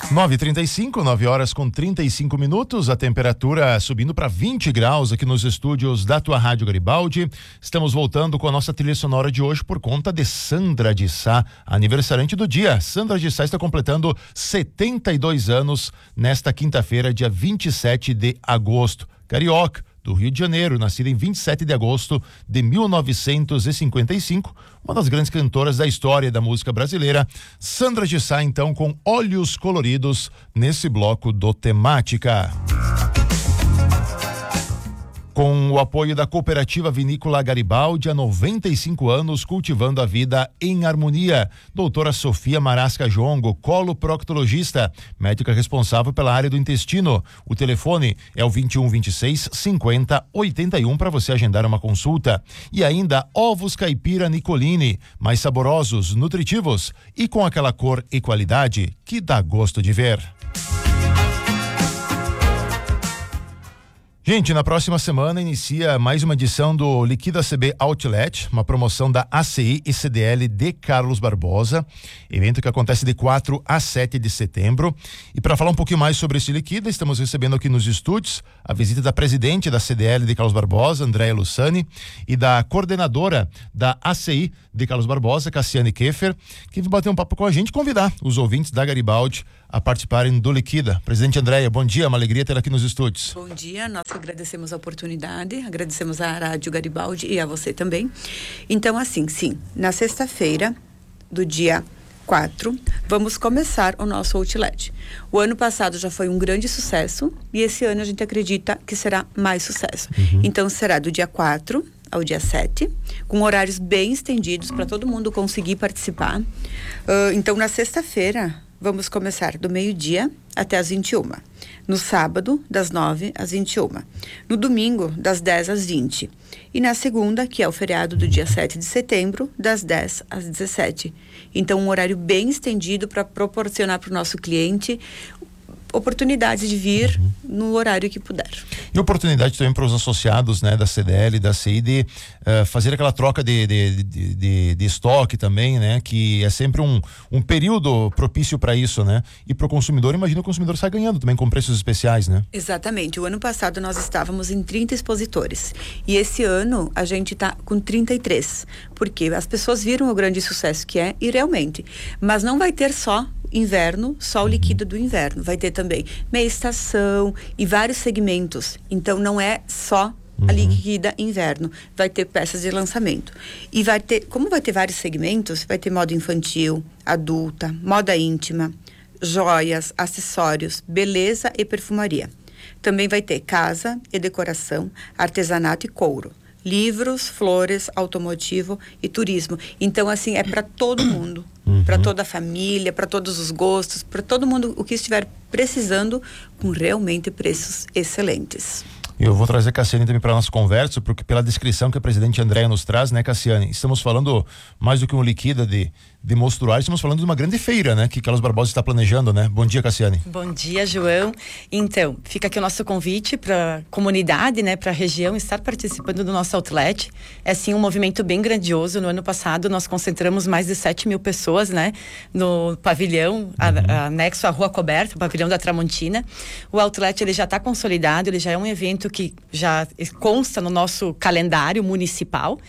9h35, 9 horas com 35 minutos, a temperatura subindo para 20 graus aqui nos estúdios da tua Rádio Garibaldi. Estamos voltando com a nossa trilha sonora de hoje por conta de Sandra de Sá, aniversariante do dia. Sandra de Sá está completando 72 anos nesta quinta-feira, dia 27 de agosto. Carioca, do Rio de Janeiro, nascida em 27 de agosto de 1955, uma das grandes cantoras da história da música brasileira. Sandra de Sá, então, com Olhos Coloridos nesse bloco do Temática. Com o apoio da Cooperativa Vinícola Garibaldi, há 95 anos, cultivando a vida em harmonia. Doutora Sofia Marasca Jongo, coloproctologista, médica responsável pela área do intestino. O telefone é o 2126-5081 para você agendar uma consulta. E ainda ovos caipira Nicolini, mais saborosos, nutritivos e com aquela cor e qualidade que dá gosto de ver. Gente, na próxima semana inicia mais uma edição do Liquida CB Outlet, uma promoção da ACI e CDL de Carlos Barbosa, evento que acontece de 4 a 7 de setembro. E para falar um pouquinho mais sobre esse Liquida, estamos recebendo aqui nos estúdios a visita da presidente da CDL de Carlos Barbosa, Andréia Lussani, e da coordenadora da ACI de Carlos Barbosa, Cassiane Keffer, que vai bater um papo com a gente e convidar os ouvintes da Garibaldi a participarem do Liquida. Presidente Andréia, bom dia, uma alegria ter aqui nos estúdios. Bom dia, nós agradecemos a oportunidade, agradecemos à Rádio Garibaldi e a você também. Então, assim, sim, na sexta-feira do dia 4, vamos começar o nosso outlet. O ano passado já foi um grande sucesso e esse ano a gente acredita que será mais sucesso. Então, será do dia 4 ao dia 7, com horários bem estendidos para todo mundo conseguir participar. Então, na sexta-feira, vamos começar do meio-dia até as 21. No sábado, das 9 às 21. No domingo, das 10 às 20. E na segunda, que é o feriado do dia 7 de setembro, das 10 às 17. Então, um horário bem estendido para proporcionar para o nosso cliente oportunidade de vir no horário que puder. E oportunidade também para os associados, né, da CDL, da CI, de fazer aquela troca de estoque também, né, que é sempre um período propício para isso, né? E para o consumidor, imagina, o consumidor sai ganhando também com preços especiais, né? Exatamente. O ano passado nós estávamos em 30 expositores e esse ano a gente está com 33, porque as pessoas viram o grande sucesso que é, e realmente, mas não vai ter só inverno, só o Liquida do inverno, vai ter também meia estação e vários segmentos, então não é só a Liquida inverno, vai ter peças de lançamento e vai ter, como vai ter vários segmentos, vai ter moda infantil, adulta, moda íntima, joias, acessórios, beleza e perfumaria. Também vai ter casa e decoração, artesanato e couro, livros, flores, automotivo e turismo. Então, assim, é para todo mundo, para toda a família, para todos os gostos, para todo mundo o que estiver precisando, com realmente preços excelentes. Eu vou trazer a Cassiane também para a nossa conversa, porque pela descrição que a presidente Andréia nos traz, né, Cassiane, estamos falando mais do que um Liquida de mostruário, estamos falando de uma grande feira, né, que Carlos Barbosa está planejando, né? Bom dia, Cassiane. Bom dia, João. Então, fica aqui o nosso convite para a comunidade, né, para a região estar participando do nosso outlet. É sim um movimento bem grandioso. No ano passado nós concentramos mais de 7.000 pessoas, né, no pavilhão anexo à Rua Coberta, o pavilhão da Tramontina. O outlet ele já está consolidado, ele já é um evento que já consta no nosso calendário municipal.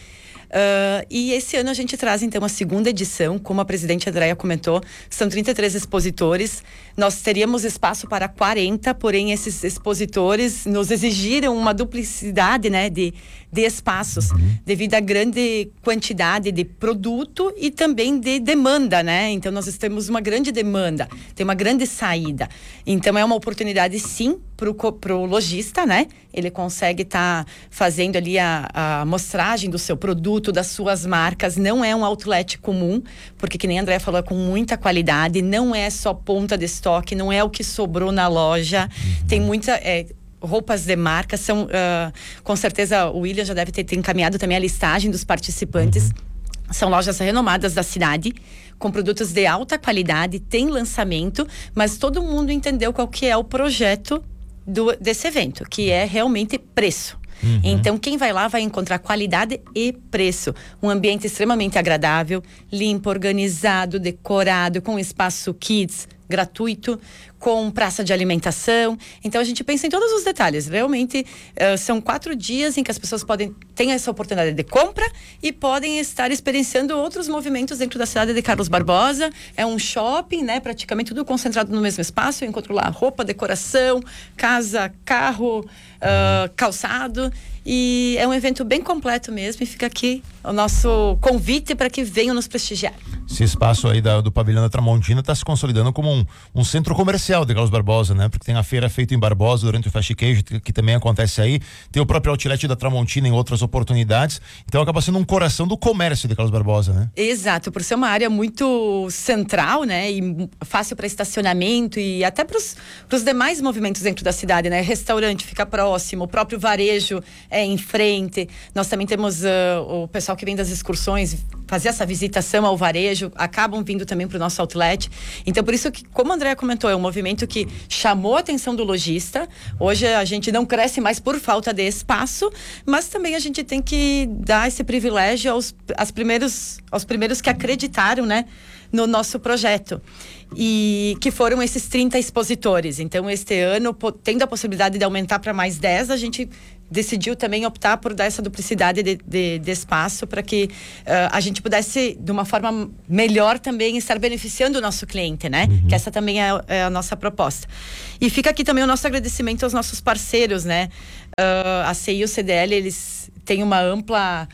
E esse ano a gente traz então a segunda edição, como a presidente Andréia comentou, são 33 expositores, nós teríamos espaço para 40, porém esses expositores nos exigiram uma duplicidade, né, de espaços, devido à grande quantidade de produto e também de demanda, né? Então nós temos uma grande demanda, tem uma grande saída, então é uma oportunidade sim pro lojista, né? Ele consegue estar fazendo ali a mostragem do seu produto, das suas marcas. Não é um outlet comum, porque que nem a Andréia falou, é com muita qualidade, não é só ponta de estoque, não é o que sobrou na loja, tem muita... roupas de marca, são com certeza o William já deve ter encaminhado também a listagem dos participantes. São lojas renomadas da cidade, com produtos de alta qualidade, tem lançamento, mas todo mundo entendeu qual que é o projeto desse evento, que é realmente preço. Então, quem vai lá vai encontrar qualidade e preço. Um ambiente extremamente agradável, limpo, organizado, decorado, com espaço kids, gratuito, com praça de alimentação. Então a gente pensa em todos os detalhes. Realmente são 4 dias em que as pessoas têm essa oportunidade de compra e podem estar experienciando outros movimentos dentro da cidade de Carlos Barbosa. É um shopping, né? Praticamente tudo concentrado no mesmo espaço. Eu encontro lá roupa, decoração, casa, carro, calçado. E é um evento bem completo mesmo, e fica aqui o nosso convite para que venham nos prestigiar. Esse espaço aí do Pavilhão da Tramontina está se consolidando como um centro comercial de Carlos Barbosa, né? Porque tem a feira feita em Barbosa durante o Fast Queijo, que também acontece aí. Tem o próprio outlet da Tramontina em outras oportunidades. Então acaba sendo um coração do comércio de Carlos Barbosa, né? Exato, por ser uma área muito central, né? E fácil para estacionamento e até para os demais movimentos dentro da cidade, né? Restaurante fica próximo, o próprio varejo em frente. Nós também temos o pessoal que vem das excursões fazer essa visitação ao varejo, acabam vindo também para o nosso outlet. Então, por isso que, como a Andréa comentou, é um movimento que chamou a atenção do lojista. Hoje a gente não cresce mais por falta de espaço, mas também a gente tem que dar esse privilégio aos primeiros que acreditaram, né, no nosso projeto. E que foram esses 30 expositores. Então, este ano, tendo a possibilidade de aumentar para mais 10, a gente decidiu também optar por dar essa duplicidade de espaço para que a gente pudesse, de uma forma melhor, também estar beneficiando o nosso cliente, né? Que essa também é a nossa proposta. E fica aqui também o nosso agradecimento aos nossos parceiros, né? A CI e o CDL, eles têm uma ampla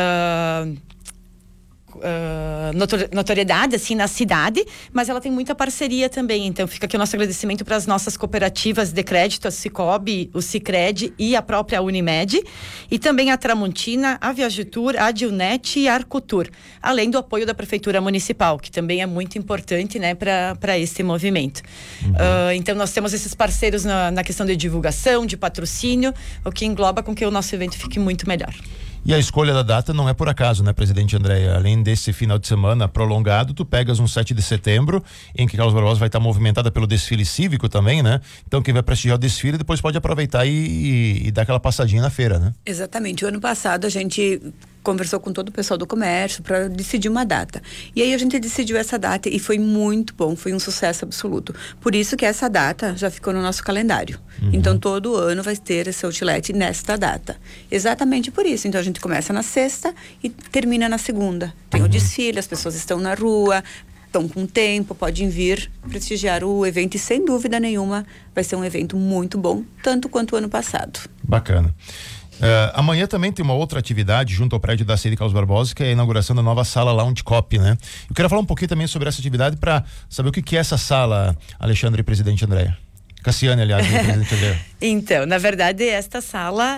notoriedade assim na cidade, mas ela tem muita parceria também. Então fica aqui o nosso agradecimento para as nossas cooperativas de crédito, a Cicobi, o Sicredi e a própria Unimed, e também a Tramontina, a Viagitur, a Dilnet e a Arcotur, além do apoio da Prefeitura Municipal, que também é muito importante, né, para esse movimento. Então nós temos esses parceiros na questão de divulgação, de patrocínio, o que engloba com que o nosso evento fique muito melhor. E a escolha da data não é por acaso, né, presidente Andréa? Além desse final de semana prolongado, tu pegas um 7 de setembro, em que Carlos Barbosa vai estar movimentada pelo desfile cívico também, né? Então quem vai prestigiar o desfile depois pode aproveitar e dar aquela passadinha na feira, né? Exatamente. O ano passado a gente conversou com todo o pessoal do comércio para decidir uma data. E aí a gente decidiu essa data e foi muito bom, foi um sucesso absoluto. Por isso que essa data já ficou no nosso calendário. Então todo ano vai ter esse outlet nesta data. Exatamente por isso. Então a gente começa na sexta e termina na segunda. Tem o desfile, as pessoas estão na rua, estão com tempo, podem vir prestigiar o evento e sem dúvida nenhuma vai ser um evento muito bom, tanto quanto o ano passado. Bacana. Amanhã também tem uma outra atividade junto ao prédio da CI Carlos Barbosa, que é a inauguração da nova sala Lounge Cop, né? Eu quero falar um pouquinho também sobre essa atividade para saber o que é essa sala, Alexandre e presidente Andréa. Cassiane, aliás, presidente Andréa. Então, na verdade, esta sala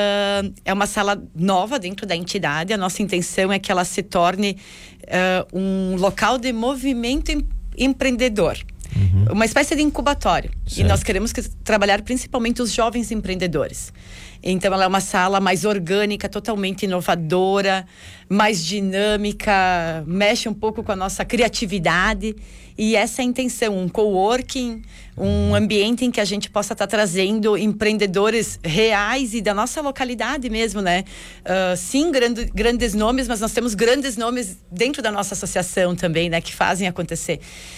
é uma sala nova dentro da entidade. A nossa intenção é que ela se torne um local de movimento empreendedor. Uma espécie de incubatório. Certo. E nós queremos trabalhar principalmente os jovens empreendedores. Então ela é uma sala mais orgânica, totalmente inovadora, mais dinâmica, mexe um pouco com a nossa criatividade. E essa é a intenção, um coworking, um ambiente em que a gente possa estar trazendo empreendedores reais e da nossa localidade mesmo, né? Sim, grandes nomes, mas nós temos grandes nomes dentro da nossa associação também, né? Que fazem acontecer.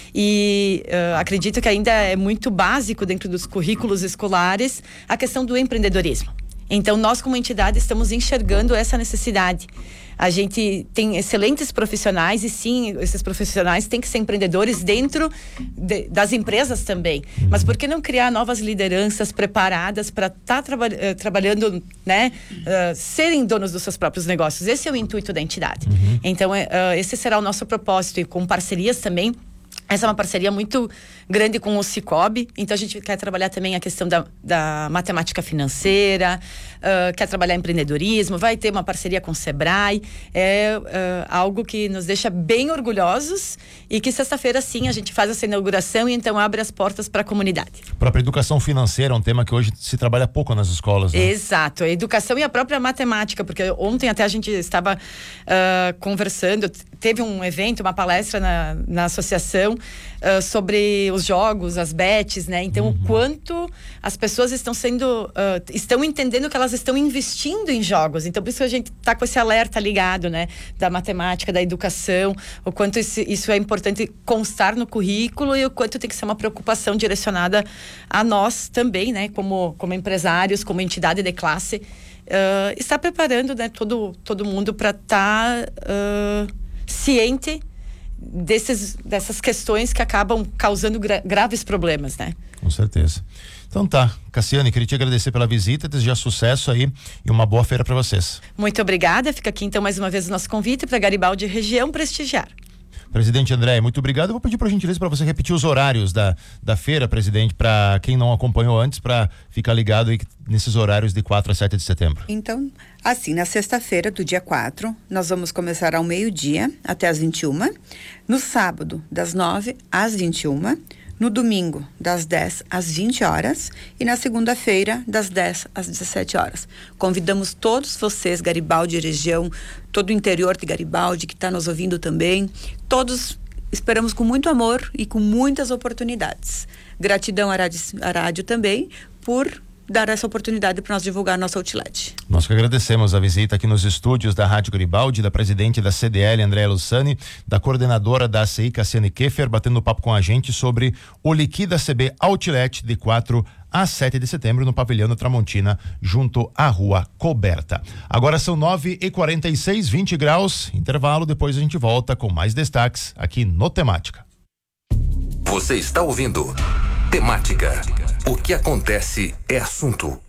E acredito que ainda é muito básico dentro dos currículos escolares a questão do empreendedorismo. Então, nós como entidade estamos enxergando essa necessidade. A gente tem excelentes profissionais e sim, esses profissionais têm que ser empreendedores dentro das empresas também. Mas por que não criar novas lideranças preparadas para estar trabalhando, né? Serem donos dos seus próprios negócios. Esse é o intuito da entidade. Então, esse será o nosso propósito e com parcerias também. Essa é uma parceria muito grande com o Cicobi, então a gente quer trabalhar também a questão da matemática financeira, quer trabalhar empreendedorismo, vai ter uma parceria com o Sebrae, algo que nos deixa bem orgulhosos e que sexta-feira sim a gente faz essa inauguração e então abre as portas para a comunidade. A própria educação financeira é um tema que hoje se trabalha pouco nas escolas, né? Exato, a educação e a própria matemática, porque ontem até a gente estava conversando, teve um evento, uma palestra na associação sobre os jogos, as bets, né? Então, o quanto as pessoas estão entendendo que elas estão investindo em jogos. Então, por isso que a gente está com esse alerta ligado, né? Da matemática, da educação, o quanto isso é importante constar no currículo e o quanto tem que ser uma preocupação direcionada a nós também, né? Como empresários, como entidade de classe, está preparando, né, todo mundo para estar ciente dessas questões que acabam causando graves problemas, né? Com certeza. Então tá, Cassiane, queria te agradecer pela visita, desejar sucesso aí e uma boa feira para vocês. Muito obrigada, fica aqui então mais uma vez o nosso convite para Garibaldi região prestigiar. Presidente André, muito obrigado. Eu vou pedir por gentileza para você repetir os horários da feira, presidente, para quem não acompanhou antes, para ficar ligado aí nesses horários de 4 a 7 de setembro. Então, assim, na sexta-feira do dia 4, nós vamos começar ao meio-dia até às 21h. No sábado, das 9 às 21h. No domingo, das 10 às 20 horas. E na segunda-feira, das 10 às 17 horas. Convidamos todos vocês, Garibaldi região, todo o interior de Garibaldi, que está nos ouvindo também. Todos esperamos com muito amor e com muitas oportunidades. Gratidão à rádio também por dar essa oportunidade para nós divulgar nosso outlet. Nós que agradecemos a visita aqui nos estúdios da Rádio Garibaldi, da presidente da CDL, Andréa Lussani, da coordenadora da ACI, Cassiane Keffer, batendo papo com a gente sobre o Liquida CB Outlet de 4 a 7 de setembro no pavilhão da Tramontina, junto à Rua Coberta. Agora são 9h46, 20 graus, intervalo, depois a gente volta com mais destaques aqui no Temática. Você está ouvindo Temática. O que acontece é assunto.